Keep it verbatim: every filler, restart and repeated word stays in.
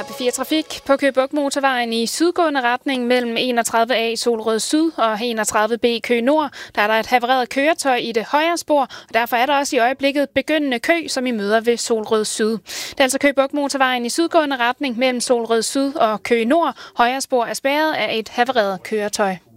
er P fire Trafik. På Køge Bugt Motorvejen i sydgående retning mellem enogtredive A Solrød Syd og enogtredive B Køge Nord, der er der et havareret køretøj i det højre spor, og derfor er der også i øjeblikket begyndende kø, som I møder ved Solrød Syd. Det er altså Køge Bugt Motorvejen i sydgående retning mellem Solrød Syd og Køge Nord. Højre spor er spærret af et havareret køretøj.